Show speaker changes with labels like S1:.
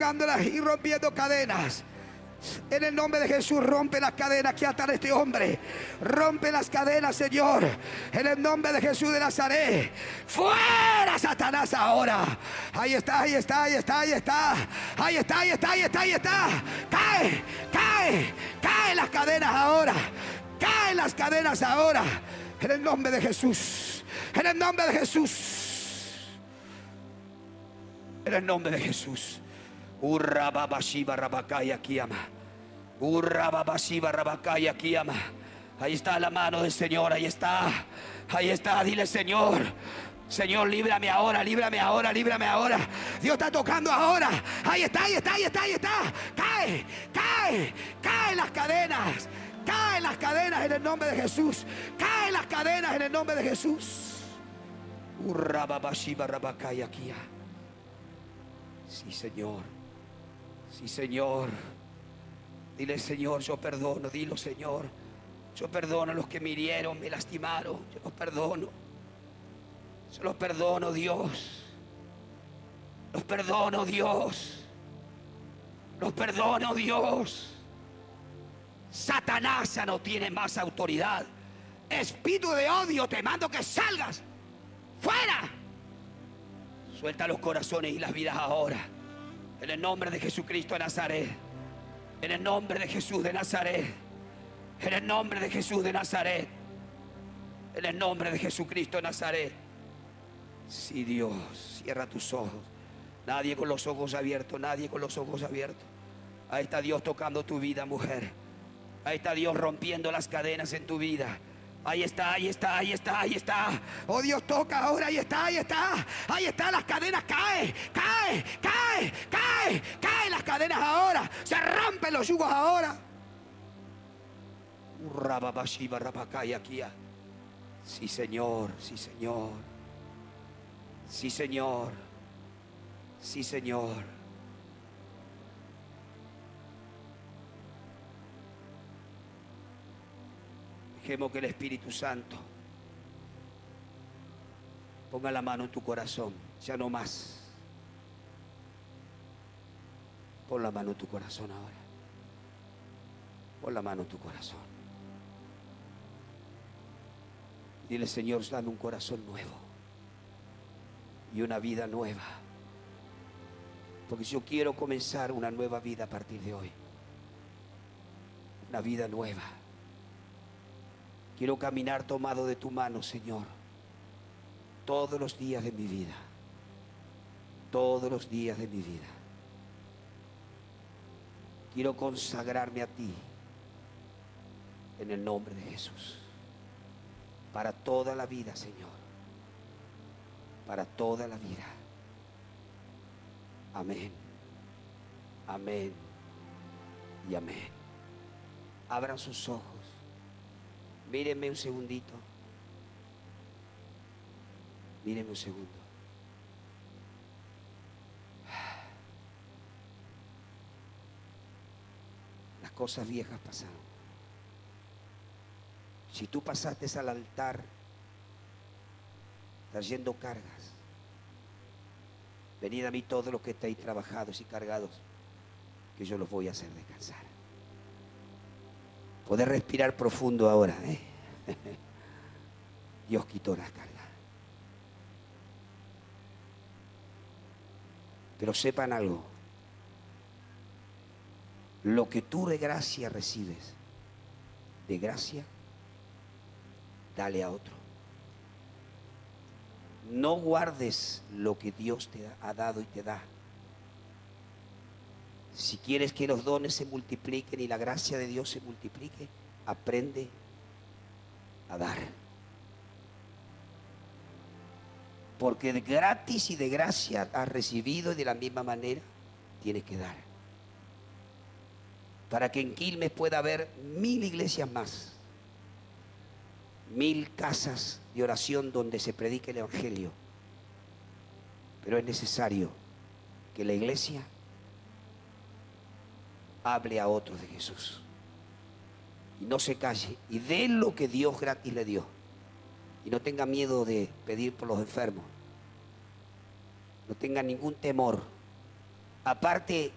S1: desligándolas y rompiendo cadenas. En el nombre de Jesús, rompe las cadenas que atan a este hombre. Rompe las cadenas, Señor. En el nombre de Jesús de Nazaret. ¡Fuera, Satanás, ahora! Ahí está, ahí está, ahí está, ahí está. Ahí está, ahí está, ahí está, ahí está. Cae, cae, cae las cadenas ahora. Caen las cadenas ahora. En el nombre de Jesús. En el nombre de Jesús. En el nombre de Jesús. Urra babashiva rabakaya kiyama. Urra babashiva rabakaya kiyama. Ahí está la mano del Señor, ahí está. Ahí está, dile Señor. Señor, líbrame ahora, líbrame ahora, líbrame ahora. Dios está tocando ahora. Ahí está, ahí está, ahí está, ahí está. Cae, cae, caen las cadenas. Caen las cadenas en el nombre de Jesús. Caen las cadenas en el nombre de Jesús. Urra babashiva rabakaya kiyama. Sí, Señor. Sí, Señor. Dile, Señor, yo perdono. Dilo, Señor. Yo perdono a los que me hirieron, me lastimaron. Yo los perdono. Yo los perdono, Dios. Los perdono, Dios. Los perdono, Dios. Satanás ya no tiene más autoridad. Espíritu de odio, te mando que salgas. ¡Fuera! Suelta los corazones y las vidas ahora. En el nombre de Jesucristo de Nazaret. En el nombre de Jesús de Nazaret. En el nombre de Jesús de Nazaret. En el nombre de Jesucristo de Nazaret. Sí, Dios, cierra tus ojos. Nadie con los ojos abiertos, nadie con los ojos abiertos. Ahí está Dios tocando tu vida, mujer. Ahí está Dios rompiendo las cadenas en tu vida. Ahí está, ahí está, ahí está, ahí está. Oh, Dios toca ahora, ahí está, ahí está. Ahí está, las cadenas caen, cae, cae, cae, caen las cadenas ahora. Se rompen los yugos ahora. Sí, Señor, sí, Señor. Sí, Señor. Sí, Señor. Dejemos que el Espíritu Santo ponga la mano en tu corazón. Ya no más. Pon la mano en tu corazón ahora. Pon la mano en tu corazón. Dile, Señor, dame un corazón nuevo y una vida nueva. Porque yo quiero comenzar una nueva vida a partir de hoy. Una vida nueva. Quiero caminar tomado de tu mano, Señor, todos los días de mi vida. Todos los días de mi vida. Quiero consagrarme a ti en el nombre de Jesús. Para toda la vida, Señor. Para toda la vida. Amén. Amén. Y amén. Abran sus ojos. Mírenme un segundito. Mírenme un segundo. Las cosas viejas pasaron. Si tú pasaste al altar trayendo cargas, venid a mí todos los que estáis trabajados y cargados, que yo los voy a hacer descansar. Poder respirar profundo ahora, ¿eh? Dios quitó las cargas. Pero sepan algo. Lo que tú de gracia recibes, de gracia, dale a otro. No guardes lo que Dios te ha dado y te da. Si quieres que los dones se multipliquen y la gracia de Dios se multiplique, aprende a dar. Porque de gratis y de gracia has recibido y de la misma manera tienes que dar. Para que en Quilmes pueda haber 1000 iglesias más. 1000 casas de oración donde se predique el Evangelio. Pero es necesario que la iglesia hable a otros de Jesús y no se calle y dé lo que Dios gratis le dio y no tenga miedo de pedir por los enfermos, no tenga ningún temor. Aparte,